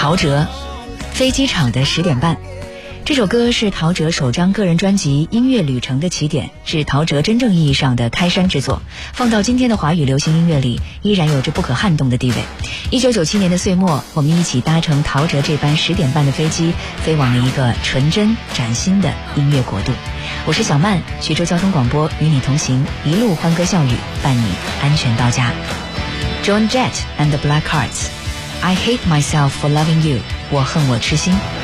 陶喆，飞机场的10点半。这首歌是陶喆首张个人专辑《音乐旅程》的起点，是陶喆真正意义上的开山之作，放到今天的华语流行音乐里依然有着不可撼动的地位。1997年的岁末，我们一起搭乘陶喆这班10点半的飞机，飞往了一个纯真崭新的音乐国度。我是小曼，徐州交通广播与你同行，一路欢歌笑语，伴你安全到家。Joan Jett and the Blackhearts，I hate myself for loving you， 我恨我痴心。